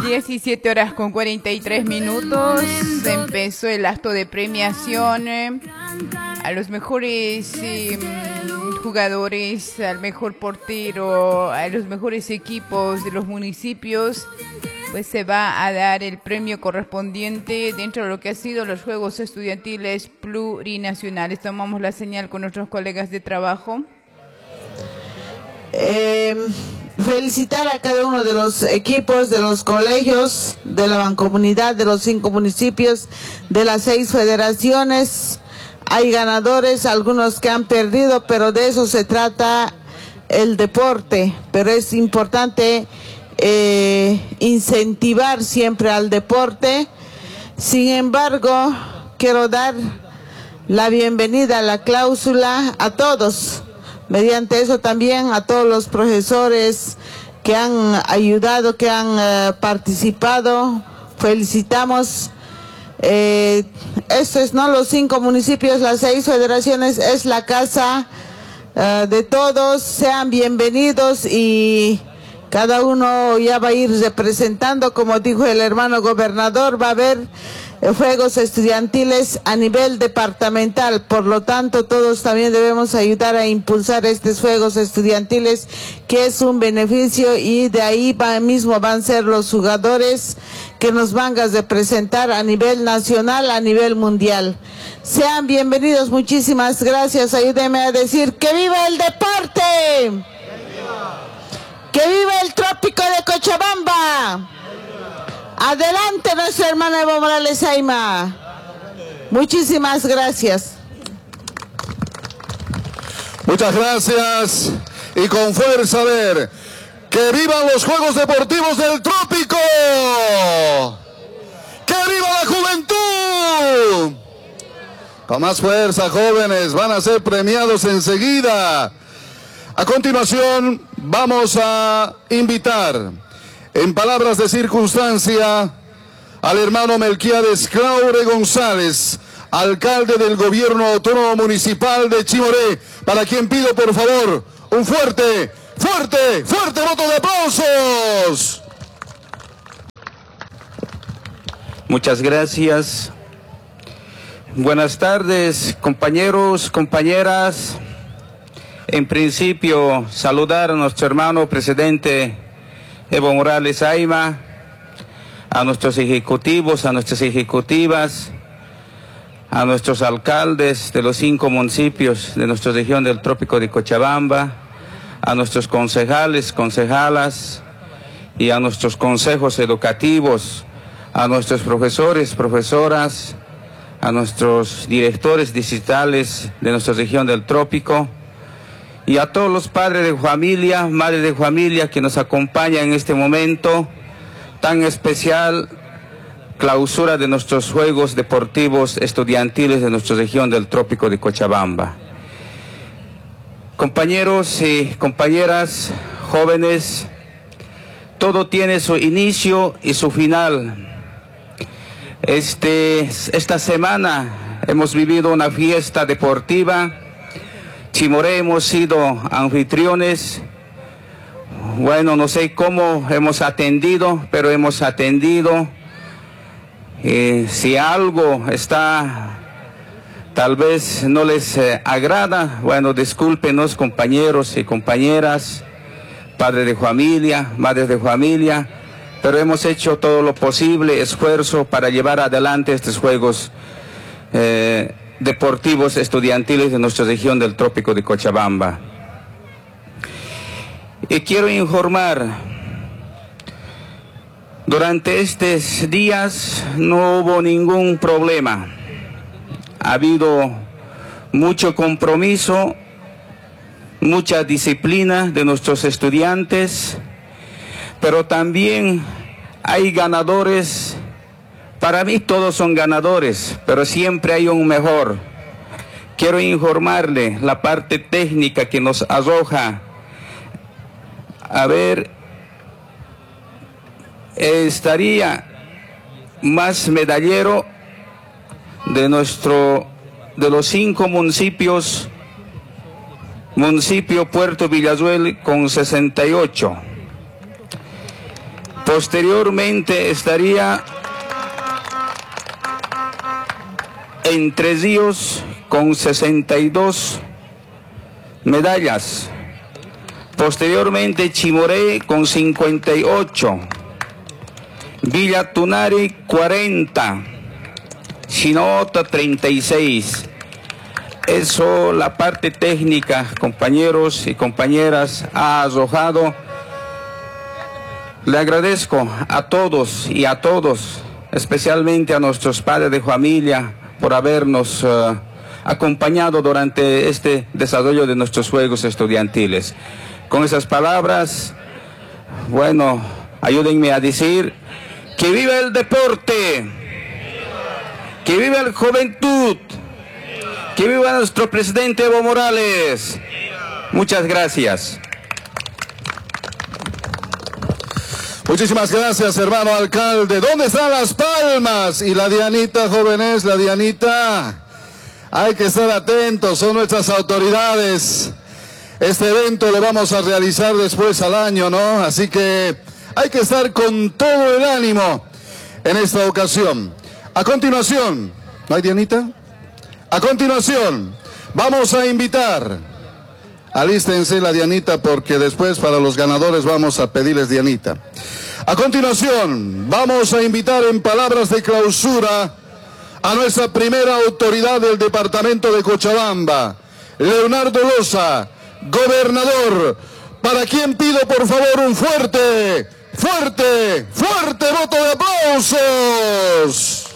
17:43. Empezó el acto de premiación a los mejores jugadores, al mejor portero, a los mejores equipos de los municipios. Pues se va a dar el premio correspondiente dentro de lo que ha sido los Juegos Estudiantiles Plurinacionales. Tomamos la señal con nuestros colegas de trabajo. Felicitar a cada uno de los equipos, de los colegios, de la mancomunidad, de los 5 municipios, de las 6 federaciones. Hay ganadores, algunos que han perdido, pero de eso se trata el deporte. Pero es importante incentivar siempre al deporte. Sin embargo, quiero dar la bienvenida a la cláusula a todos. Mediante eso también a todos los profesores que han ayudado, que han participado. Felicitamos. Esto es no los 5 municipios, las 6 federaciones, es la casa de todos. Sean bienvenidos y cada uno ya va a ir representando, como dijo el hermano gobernador, va a haber Juegos Estudiantiles a nivel departamental. Por lo tanto, todos también debemos ayudar a impulsar estos Juegos Estudiantiles, que es un beneficio, y de ahí mismo van a ser los jugadores que nos van a representar a nivel nacional, a nivel mundial. Sean bienvenidos, muchísimas gracias. Ayúdenme a decir que viva el deporte. ¡Que viva el trópico de Cochabamba! Adelante nuestra hermana Evo Morales Ayma. Muchísimas gracias. Muchas gracias. Y con fuerza, a ver, ¡que vivan los Juegos Deportivos del Trópico! ¡Que viva la juventud! Con más fuerza, jóvenes, van a ser premiados enseguida. A continuación, vamos a invitar, en palabras de circunstancia, al hermano Melquiades Claure González, alcalde del Gobierno Autónomo Municipal de Chimoré, para quien pido por favor un fuerte voto de aplausos. Muchas gracias. Buenas tardes, compañeros, compañeras. En principio, saludar a nuestro hermano presidente Evo Morales Ayma, a nuestros ejecutivos, a nuestras ejecutivas, a nuestros alcaldes de los 5 municipios de nuestra región del Trópico de Cochabamba, a nuestros concejales, concejalas y a nuestros consejos educativos, a nuestros profesores, profesoras, a nuestros directores distritales de nuestra región del Trópico, y a todos los padres de familia, madres de familia que nos acompañan en este momento tan especial, clausura de nuestros Juegos Deportivos Estudiantiles de nuestra región del Trópico de Cochabamba. Compañeros y compañeras, jóvenes, todo tiene su inicio y su final. Esta semana hemos vivido una fiesta deportiva. Chimoré hemos sido anfitriones. Bueno, no sé cómo hemos atendido, pero hemos atendido. Si algo está, tal vez no les agrada, bueno, discúlpenos, compañeros y compañeras, padres de familia, madres de familia, pero hemos hecho todo lo posible, esfuerzo para llevar adelante estos Juegos Deportivos Estudiantiles de nuestra región del Trópico de Cochabamba. Y quiero informar, durante estos días no hubo ningún problema. Ha habido mucho compromiso, mucha disciplina de nuestros estudiantes, pero también hay ganadores. Para mí todos son ganadores, pero siempre hay un mejor. Quiero informarle la parte técnica que nos arroja. A ver, estaría más medallero de los 5 municipios, municipio Puerto Villazuel con 68. Posteriormente estaría Entre Ríos con 62 medallas. Posteriormente Chimoré con 58. Villa Tunari 40. Chinota 36. Eso la parte técnica, compañeros y compañeras, ha arrojado. Le agradezco a todos y a todos, especialmente a nuestros padres de familia, por habernos acompañado durante este desarrollo de nuestros Juegos Estudiantiles. Con esas palabras, bueno, ayúdenme a decir que viva el deporte, que viva la juventud, que viva nuestro presidente Evo Morales. Muchas gracias. Muchísimas gracias, hermano alcalde. ¿Dónde están las palmas? Y la Dianita, jóvenes, la Dianita. Hay que estar atentos, son nuestras autoridades. Este evento lo vamos a realizar después al año, ¿no? Así que hay que estar con todo el ánimo en esta ocasión. A continuación, ¿no hay Dianita? A continuación, vamos a invitar. Alístense la Dianita porque después para los ganadores vamos a pedirles Dianita. A continuación, vamos a invitar en palabras de clausura a nuestra primera autoridad del departamento de Cochabamba, Leonardo Loza, gobernador, para quien pido por favor un fuerte voto de aplausos.